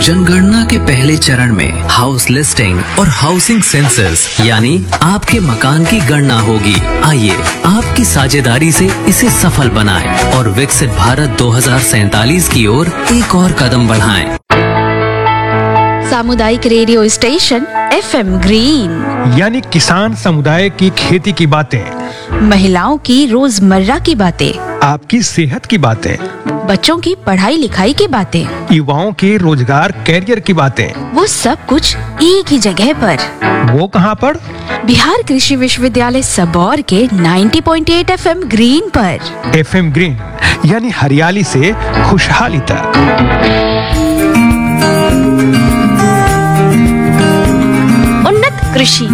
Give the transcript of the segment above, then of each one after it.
जनगणना के पहले चरण में हाउस लिस्टिंग और हाउसिंग सेंसस यानी आपके मकान की गणना होगी। आइए आपकी साझेदारी से इसे सफल बनाएं और विकसित भारत 2047 की ओर एक और कदम बढ़ाएं। सामुदायिक रेडियो स्टेशन FM ग्रीन, यानी किसान समुदाय की खेती की बातें, महिलाओं की रोजमर्रा की बातें, आपकी सेहत की बातें, बच्चों की पढ़ाई लिखाई की बातें, युवाओं के रोजगार कैरियर की बातें, वो सब कुछ एक ही जगह पर। वो कहाँ पर? बिहार कृषि विश्वविद्यालय सबौर के 90.8 FM ग्रीन पर। FM ग्रीन यानी हरियाली से खुशहाली तक। उन्नत कृषि।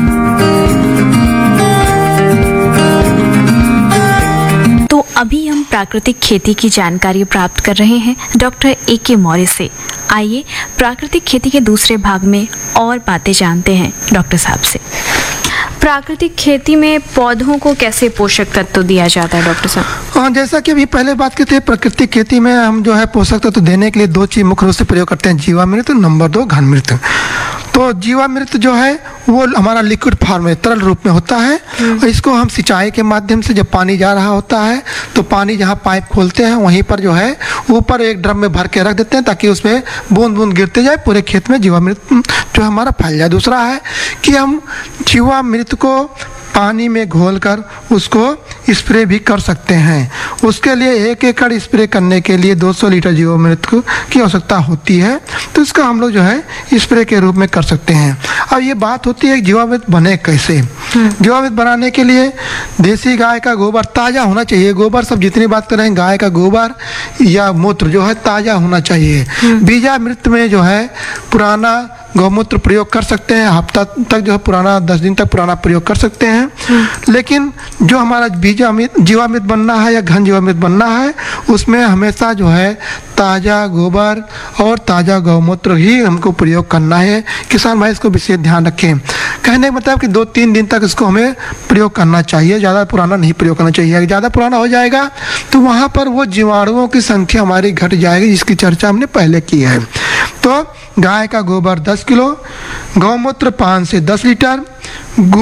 तो अभी हम प्राकृतिक खेती की जानकारी प्राप्त कर रहे हैं डॉक्टर AK मौर्य से। आइए प्राकृतिक खेती के दूसरे भाग में और बातें जानते हैं डॉक्टर साहब से। प्राकृतिक खेती में पौधों को कैसे पोषक तत्व दिया जाता है डॉक्टर साहब? जैसा कि अभी पहले बात की थी, प्राकृतिक खेती में हम जो है पोषक तत्व देने के लिए दो चीज मुख्य रूप से प्रयोग करते हैं, जीवामृत, नंबर 2 घनमृत। तो जीवामृत जो है वो हमारा लिक्विड फॉर्म में, तरल रूप में होता है और इसको हम सिंचाई के माध्यम से, जब पानी जा रहा होता है तो पानी जहाँ पाइप खोलते हैं वहीं पर जो है ऊपर एक ड्रम में भर के रख देते हैं ताकि उसमें बूंद बूंद गिरते जाए, पूरे खेत में जीवामृत जो हमारा फैल जाए। दूसरा है कि हम जीवामृत को पानी में घोलकर उसको स्प्रे भी कर सकते हैं। उसके लिए 1 एकड़ स्प्रे करने के लिए 200 लीटर जीवामृत की आवश्यकता होती है, तो इसका हम लोग जो है स्प्रे के रूप में कर सकते हैं। अब ये बात होती है जीवामृत बने कैसे। जीवामृत बनाने के लिए देसी गाय का गोबर ताज़ा होना चाहिए। गोबर सब जितनी बात कर रहे हैं, गाय का गोबर या मूत्र जो है ताज़ा होना चाहिए। बीजामृत में जो है पुराना गौमूत्र प्रयोग कर सकते हैं, हफ्ता तक जो है पुराना, 10 दिन तक पुराना प्रयोग कर सकते हैं। लेकिन जो हमारा जीवामृत बनना है या घन जीवामृत बनना है, उसमें हमेशा जो है ताज़ा गोबर और ताज़ा गौमूत्र ही हमको प्रयोग करना है। किसान भाई इसको विशेष ध्यान रखें। कहने का मतलब कि 2-3 दिन तक इसको हमें प्रयोग करना चाहिए, ज़्यादा पुराना नहीं प्रयोग करना चाहिए। अगर ज़्यादा पुराना हो जाएगा तो वहाँ पर वो जीवाणुओं की संख्या हमारी घट जाएगी, जिसकी चर्चा हमने पहले की है। तो गाय का गोबर 10 किलो, गौमूत्र 5 से 10 लीटर,